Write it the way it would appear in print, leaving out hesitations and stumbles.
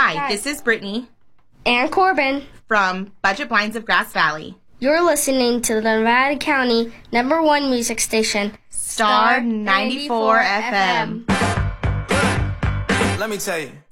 Hi, this is Brittany and Corbin from Budget Blinds of Grass Valley. You're listening to the Nevada County #1 music station, Star 94 FM. Let me tell you.